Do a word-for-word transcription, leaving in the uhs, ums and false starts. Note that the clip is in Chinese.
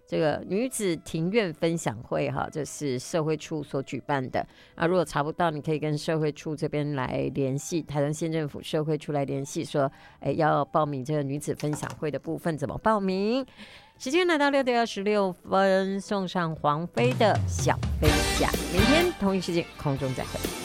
这个女子庭院分享会哈，这是社会处所举办的啊。如果查不到，你可以跟社会处这边来联系，台中县政府社会处来联系，说哎要报名这个女子分享会的部分怎么报名？时间来到六点二十六分，送上黄飞的小飞侠，明天同一时间空中再会。